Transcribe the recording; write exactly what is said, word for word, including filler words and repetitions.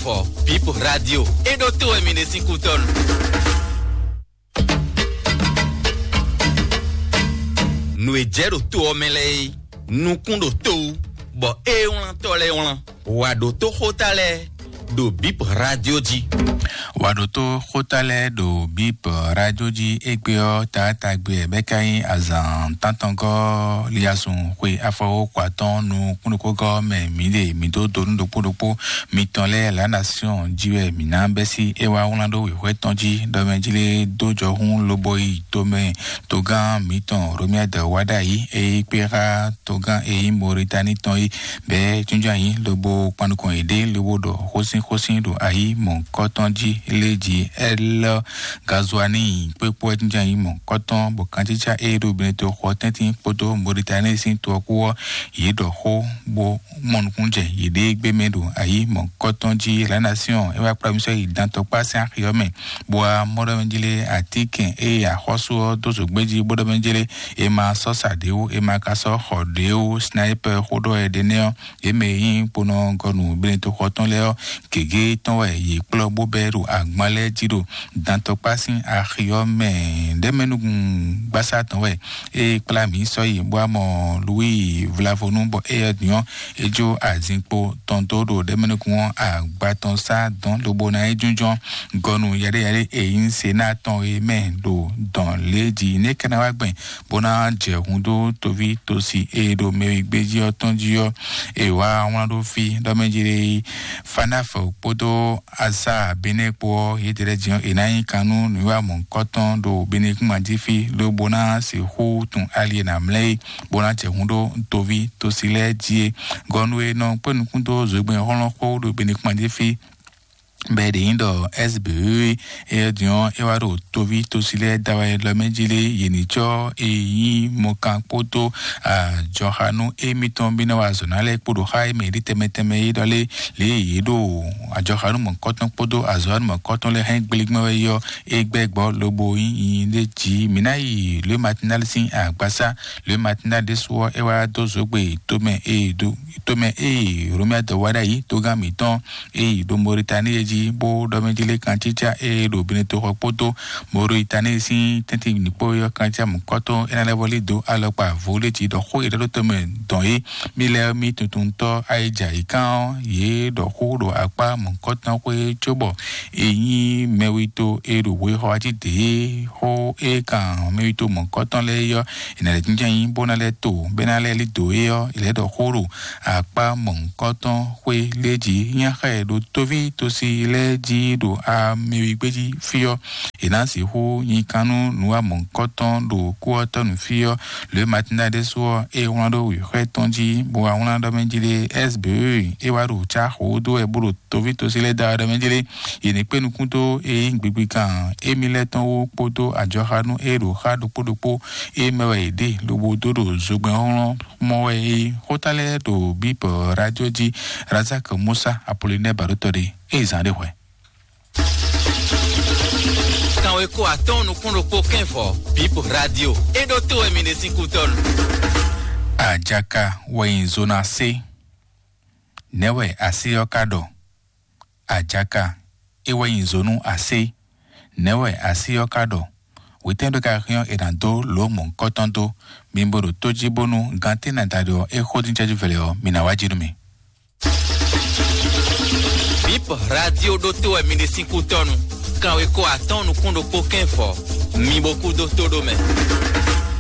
Kenfo, Pipo Radio, e do to e mine cinco ton. Nou e jero to omelei, nou kundo to, bo e on tole on, wado to hotale, do Bip Radio G. Wadoto Khotale do Bip Radio G ekpeo ta tagbe bekai azan tantango liasun kwe afo kwaton nu kunuko go me mide mido do ndo podopo mitonle la nation jiwe minambesi ewa unando we wetonji do menjile dojo hun loboi tome togan miton romia de wadai e pera togan e Mauritanie ton be tunja yi lobo panukon ede lobo do hosin hosin do ayi mon kotonji leji el gazwani pepo tunja yi mon koton bo kanticha e do beneto hotentin poto Mauritanie sin to ko yi do ho bo mon kunje yi de gbe medo ayi mon kotonji la nation e wa promise yi dan to pa san yome bo modo menjile atiken e ya hoso dozo gbeji bodo menjile e ma sosa deo e ma kaso hodeo sniper hodo e deneo e me yin pono gonu beneto hoton leo kege ton we yi plo bo beru agmale jiro dan to pasin a yome de menu gbasa ton we e pla mi so yi bo mo Louis Vlavonu bo e dion ejo azinpo tontodo de menu kun agbaton sa don lobo na ejunjon gonu yare yare e yin senaton e men do don leji ne kana wa gben bona je hundo tovi tosi e do me gbeji otonji yo e wa won do fi do menjire fanafo podo asa benepo yetere jion e nayin kanu ni wa mon koton do benek majifi lo bona se hu tun aliena mlei bona je hundo tovi tosi leji gonu e no penu kundo zogben holon ko do benek majifi be de indo S B E e dion e waro tovi tosile dawa lo menjile yenicho e yi mokan poto a johanu e miton bina wa zonale podo hai me ritemeteme dole le yedo a johanu mon koton podo azon mon koton le hen gbeligme yo e gbegbo lobo yin le ji minai le matinal sin agbasa le matinal de so e wa dozogbe tome e do tome e romia de wada yi toga miton e do Mauritanie bo do menjile kanchicha e do bineto poto Mauritanie si tenti ni po yo kancha mkoto ena levoli do alopa vole ti do ho e do tome don e mi le mi tuntun to aija ikan ye do ho do apa mkoto ko chobo eyin mewito e do we ho ati de ho e kan mewito mkoto le yo ena le tinja yin bona le to benale li do yo ile do ho ro apa mkoto we leji nya kha do tovi to si leji do a mewigbeji fio enansi ho yin kanu nuwa mon koton do kuota nu fio le matina de so e wando wi retonji bo wando menjile S B E e waru cha ho do e buru tovi to sile da da menjile yin pe nu kunto e gbegbe kan e mileton o poto ajohanu e ro ha do podopo e mewe de lobo do do zogben hon mo e hotale do Bip Radio G Razak Musa Apollinaire Barotore e zande we Kan we ko aton no kundo ko Kenfo, Bip Radio, e do to e mine cinco ton. Ajaka we zona C newe asio kado Ajaka e we zonu ase newe asio kado witendo ka rion e dando lo mon kotonto mimboro toji bonu gante na dadio e hodin chaji veleo mina wajirumi Bip Radio do to e mine cinco ton. Kan we ko aton no kundo ko Kenfo, mi boku do todo me.